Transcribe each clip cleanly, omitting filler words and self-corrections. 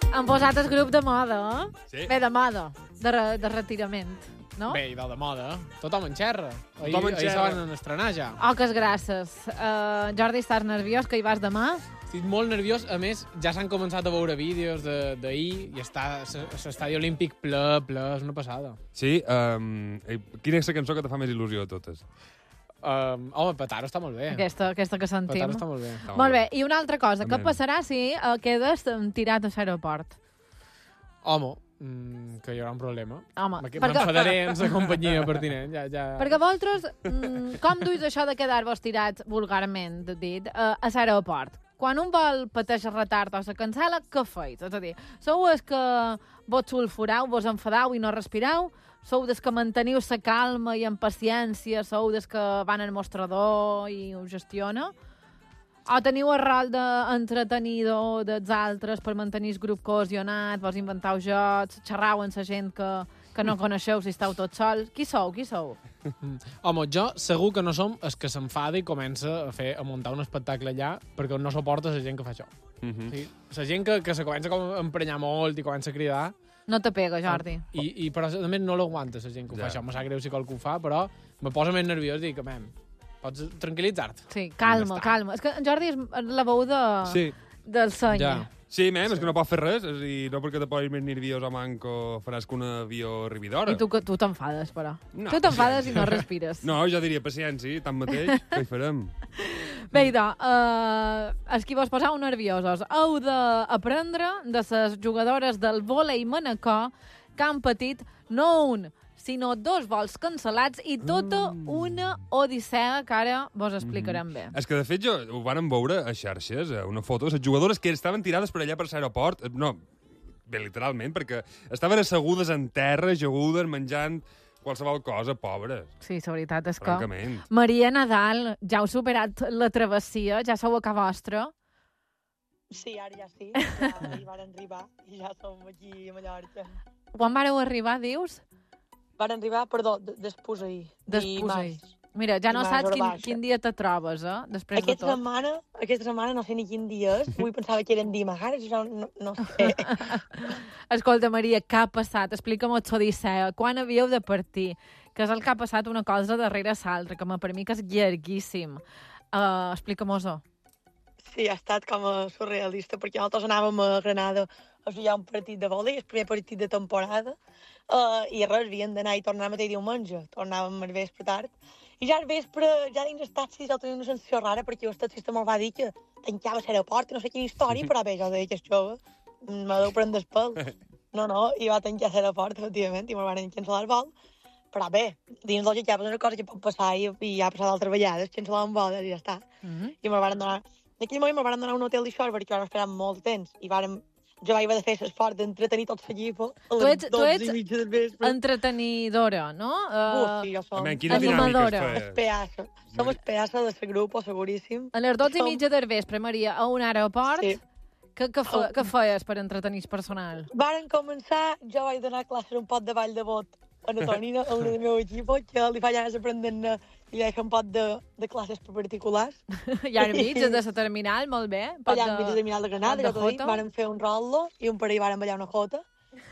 Han posat el grup de moda, eh? Sí. Bé, de moda, de retirament, no? Bé, i de moda. Tothom en xerra. Tothom en Ahir se xerra. van estrenar ja. Oques grasses. Jordi, estàs nerviós que hi vas demà? Estic molt nerviós. A més, ja s'han començat a veure vídeos d'ahir i està l'estadi olímpic ple, és una passada. Sí, quina és la cançó que te fa més il·lusió de totes? Home, Petaro està molt bé. Aquesta que sentim. Petaro està molt bé. Molt bé, i una altra cosa, què Amén. passarà si quedes tirat a l'aeroport? Home, que hi haurà un problema. Home, M'enfadaré amb la companyia pertinent. Ja... Perquè vosaltres, com duis això de quedar-vos tirats vulgarment, dit, a l'aeroport? Quan un vol pateix retard o se cancel·la, què feis? És a dir, sou els que vos sulfurau, vos enfadau i no respirau? Sou des que manteniu la calma i amb paciència? Sou des que van al mostrador i ho gestiona? O teniu el rol d'entretenidor dels altres per mantenir el grup cohesionat, vos inventau jocs, xerrau amb la gent que no coneixeu si esteu tots sols? Qui sou? Home, jo segur que no som els que s'enfada i comença a muntar un espectacle allà perquè no suporta la gent que fa això. Sí, la gent que se comença a emprenyar molt i comença a cridar. No te pega, Jordi. Però a més no l'aguanta la gent que ho fa això. Me sap greu si qualcú ho fa, però me posa més nerviós i dic, pots tranquil·litzar-te. Sí, calma. És que en Jordi és la veu del seny. Ja. Sí, és que no pot fer res, és a dir, no perquè te posis més nerviós o manco faràs que un avió arribi d'hora. I tu t'enfades, però. No, Tu t'enfades i no paciència. respires. No, jo diria paciència, tanmateix, què hi farem? Bé, idò, els qui vos poseu nerviosos, heu d'aprendre de les jugadores del vòlei manacó que han patit no un, sinó 2 vols cancel·lats i tota una odissea que ara vos explicarem bé. És que, de fet, ho vàrem veure a xarxes, una foto de les jugadores que estaven tirades per allà per l'aeroport. No, bé, literalment, perquè estaven assegudes en terra, ajagudes, menjant qualsevol cosa, pobres. Sí, la veritat és que... Francament. Maria Nadal, ja heu superat la travessia? Ja sou a casa vostra? Sí, ara ja sí. Ja hi van arribar i ja som aquí a Mallorca. Quan vareu arribar, dius? Van arribar, perdó, després ahir. Ahir. Mira, ja no Dimarts, saps hora baixa. quin dia te trobes, després de tot. Aquesta setmana no sé ni quin dia és. Avui pensava que eren dimarts, jo no sé. Escolta, Maria, què ha passat? Explica'm l'odissea. Quan havíeu de partir? Que és el que ha passat una cosa darrere l'altra, que per mi que és llarguíssim. Explica-mos-ho. Sí, ha estat com a surrealista, perquè nosaltres anàvem a Granada a jugar un partit de vòlei, el primer partit de temporada, i res, havíem d'anar i tornar mateix diumenge. Tornàvem al vespre tard. I ja al vespre, ja dins el taxi, ja tenia una sensació rara, perquè el taxista me'l va dir que tancava l'aeroport i no sé quina història, però bé, jo deia que és jove, me deu prendre el pèl. No, i va tancar l'aeroport, efectivament, i me'l van cancel·lar el vol. Però bé, dins del ja és una cosa que pot passar i ja ha passat altres vegades, cancel·lar un vol i ja està. I me'l van donar... En aquell moment me'l van donar un hotel d'això perquè vam esperar molt temps i jo vaig haver de fer l'esforç d'entretenir tot l'equip a les 12:30 del vespre. Entretenidora, no? Sí, jo som. Quina dinàmica animadora. es El peassa. Som el peassa de grup, seguríssim. A les 12:30 del vespre, Maria, a un aeroport, Sí. què feies per entretenir el personal? Varen començar, jo vaig donar classe un pot de ball de bot a la Tonina, a una del meu equip, que li fa ganes aprendre i li fa un pot de classes particulars. I ara mig, des de la terminal, molt bé. Allà enmig de Terminal de Granada, de ja t'ho dic, jota. varen fer un rollo i un parell varen ballar una jota.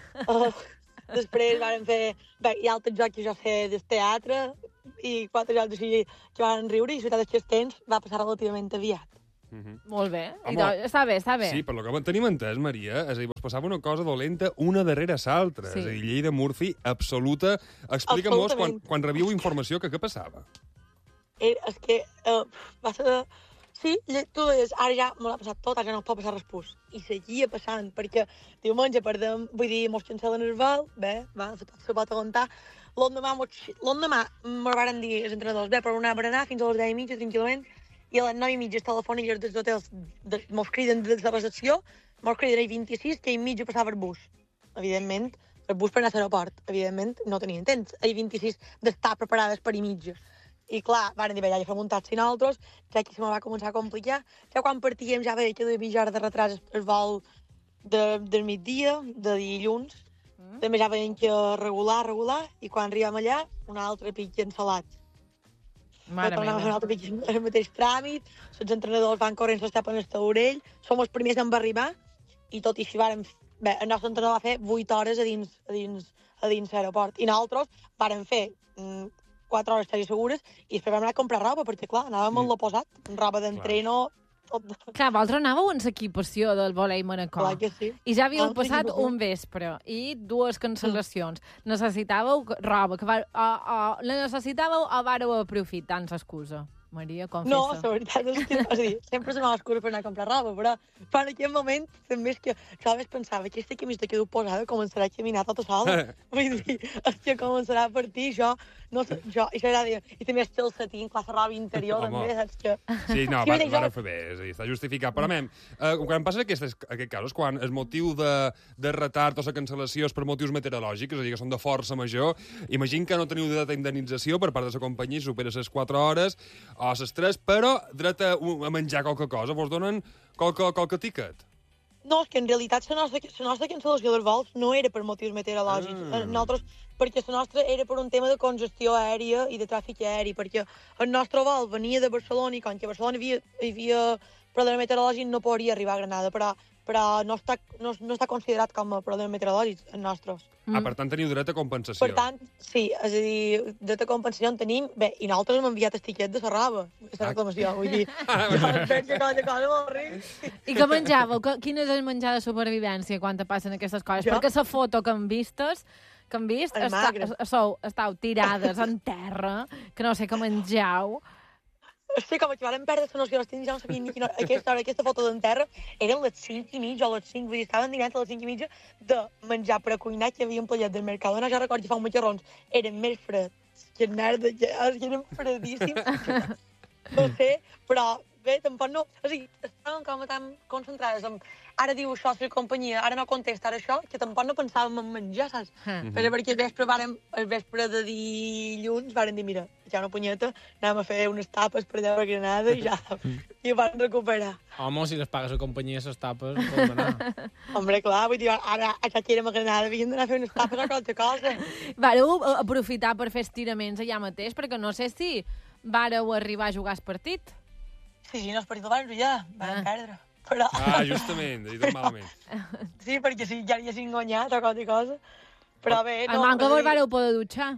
Després varen fer... Bé, hi ha altres jocs que jo sé del teatre i 4 jocs així que varen riure i la veritat és que el temps va passar relativament aviat. Molt bé. Home, Està bé. Sí, per lo que tenim entès, Maria, és a dir, vos passava una cosa dolenta una darrere l'altra. Sí. És a dir, llei de Murphy absoluta. Explica'm-nos, Absolutament. quan rebiu informació, què passava? És que va ser... Sí, tu deies, ara ja me l'ha passat tot, ara ja no pot passar res plus. I seguia passant, perquè diumenge perdem, vull dir, mos cancel·len el vol, bé, va, tot se pot aguantar. L'endemà me varen dir els entrenadors, bé, però anar a berenar fins a les 10:30, tranquil·lament, i a les 9:30 els telefònics dels hotels mos criden des de la recepció, mos criden a 26, que a mitja passava el bus. Evidentment, el bus per anar a l'aeroport, evidentment, no tenien temps. A 26 d'estar preparades per i mitja. I clar, van dir, bé, ja fem un taxi nosaltres, ja aquí se me va començar a complicar. Ja quan partíem ja veia que de mitja hora de retras el vol del migdia, de dilluns. També ja veiem que regular, i quan arribem allà, un altre pic cancel·lat. Mare Tornàvem a fer un meva. altre pic el mateix tràmit, els entrenadors van corrent, s'estapen el taurell, som els primers en arribar, i tot i així vàrem bé, el nostre entrenador va fer 8 hores a dins l'aeroport. I nosaltres vàrem fer 4 hores quasi segures i després vam anar a comprar roba, perquè, clar, anàvem amb l'oposat, roba d'entreno, tot. Clar, vosaltres anàveu en l'equipació del volei Manacor. Clar que sí. I ja havíeu Ah, passat equipació. un vespre i 2 cancel·lacions. Necessitàveu roba, la necessitàveu o vàreu aprofitar l'excusa? Maria, No, confessa. la veritat és que, és a dir, sempre se m'ha escura per anar a comprar roba, però en aquell moment també és que jo a més pensava, aquesta camiseta que du posada començarà a caminar tota sola. Vull dir, és que començarà a partir, jo, no sé, això era dir, i també el calcetín, classe roba interior, Home. també, saps que... Sí, no, Sí, jo- van fer bé, és a dir, està justificat. Però, mem, quan passa aquest casos, quan el motiu de retard o la cancel·lació és per motius meteorològics, és a dir, que són de força major, imagina que no teniu dret a indemnització per part de la companyia, supera les 4 hores o les 3, però dret a menjar qualque cosa. Vos donen qualque tiquet? No, és que en realitat la nostra cancel·lació dels vols no era per motius meteorològics. Nosaltres, perquè la nostra era per un tema de congestió aèria i de tràfic aeri, perquè el nostre vol venia de Barcelona i com que a Barcelona hi havia problema meteorològic no podria arribar a Granada, però no està considerat com a problema meteorològic el nostre. Per tant, teniu dret a compensació. Per tant, sí, és a dir, dret a compensació en tenim. Bé, i nosaltres hem enviat el tiquet de la roba, la reclamació, vull dir, jo veig que cosa molt ric. I què menjàveu? Quin és el menjar de supervivència quan te passen aquestes coses? Jo? Perquè la foto que hem vist, És magre. estàu tirades en terra, que no sé què menjau. Sí, com que vàrem perdre la noció, ja no sabia ni quina hora, aquesta foto d'en terra, eren les 5:30 o les 5, vull dir, estaven dinant a les 5:30 de menjar precuinat que havíem plellat del Mercadona, jo recordo que fa uns macarrons, eren més freds que merda, que eren fredíssims, no sé, però bé, tampoc no, o sigui, estàvem com tan concentrades en ara diu això la companyia, ara no contesta ara això, que tampoc no pensàvem en menjar, saps? Però perquè el vespre de dilluns vàrem dir, mira, ja una punyeta, anàvem a fer unes tapes per allà a Granada i ja, i ho vam recuperar. Home, si les paga la companyia, les tapes, poden anar. Hombre, clar, vull dir, ara ja que érem a Granada havíem d'anar a fer unes tapes o qualsevol cosa. Vareu aprofitar per fer estiraments allà mateix, perquè no sé si vareu arribar a jugar el partit. Sí, no, el partit el vam jugar, vam perdre. Però... Justament, he dit malament. Sí, perquè si ja haguessin guanyat o qualsevol cosa. Però bé, El manco vos vareu poder dutxar.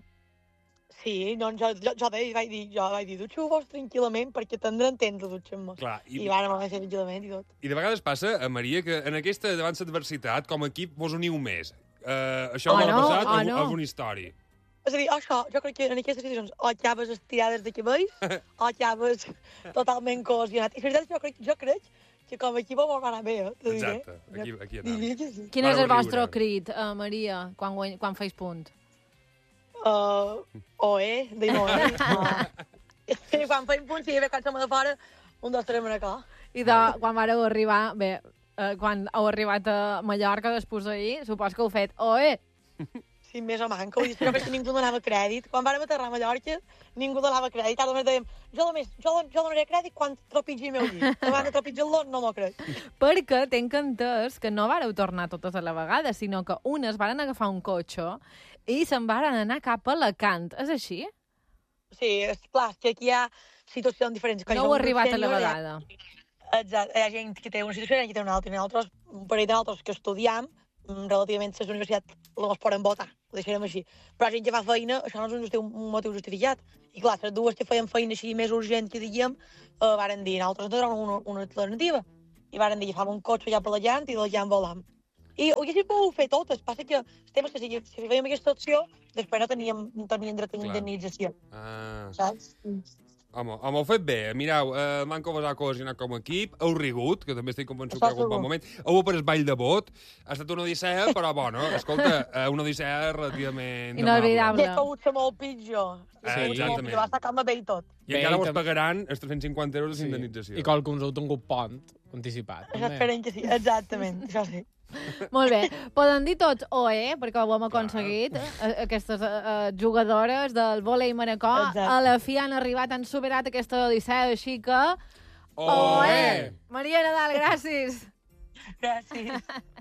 Sí, no, jo vaig dir, dutxeu-vos tranquil·lament perquè tindran temps de dutxar-nos. Clar, I vàrem anar a fer tranquil·lament i tot. I de vegades passa, Maria, que en aquesta, davant l'adversitat, com a equip, vos uniu més. Això m'ha passat alguna història. És a dir, això, jo crec que en aquestes situacions o acabes estirades de cabells o acabes totalment cohesionat. I la veritat, jo crec que com a equip ho va anar bé, t'ho diré. Exacte, aquí Diria que sí. Quin és el vostre crit, Maria, quan feis punt? Deim oe. Quan feim punts, si hi havia quan som de fora, 1, 2, 3, Manacor. I quan vareu arribar, quan heu arribat a Mallorca després d'ahir, supos que heu fet oe. Sí, més o manca. Vull dir, jo crec que ningú donava crèdit. Quan vàrem aterrar a Mallorca, ningú donava crèdit. Ara només dèiem, jo donaré crèdit quan tropitgi el meu llit. Abans de tropitjar-lo, no m'ho crec. Perquè tenc entès que no vareu tornar totes a la vegada, sinó que unes varen agafar un cotxe i se'n varen anar cap a Alacant. És així? Sí, és clar, que aquí hi ha situacions diferents. No heu arribat a la vegada. Exacte, hi ha gent que té una situació i gent que té una altra. I nosaltres, un parell de nosaltres que estudiam, relativament les universitats les poden votar, ho deixarem així. Però la gent que fa feina, això no ens té un motiu justificat. I clar, les dues que feien feina així més urgent que diguem, varen dir, nosaltres ens donem una alternativa. I varen dir, fem un cotxe ja per la llant i de la llant volam. I ho haguéssim pogut fer totes, passa que el tema és que si fèiem aquesta opció, després no teníem dret a indemnització. Saps? Home, heu fet bé. Mireu, manco vos ha cohesionat com a equip, heu rigut, que també estic convençut que hi ha un bon moment, heu après el ball de bot, ha estat una odissea, però bueno, escolta, una odissea relativament inolvidable. I ha pogut ser molt pitjor. Exactament. Va estar com a bé i tot. I encara vos pagaran els 350 euros d'indemnització. I qualque uns heu tingut pont anticipat. Esperem que sí, exactament, això sí. Molt bé. Poden dir tots oe, perquè ho hem aconseguit. Aquestes jugadores del vòlei Manacor a la fi han arribat, han superat aquesta odissea, així que... Oe! Maria Nadal, gràcies! Gràcies.